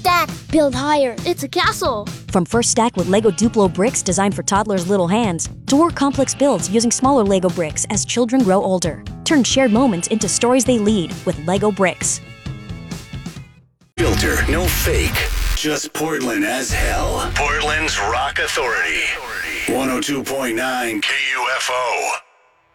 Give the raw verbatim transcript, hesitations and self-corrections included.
stack. Build higher. It's a castle. From First Stack with Lego Duplo bricks designed for toddlers' little hands, to more complex builds using smaller Lego bricks as children grow older. Turn shared moments into stories they lead with Lego bricks. Filter, no fake. Just Portland as hell. Portland's Rock Authority. one oh two point nine K U F O.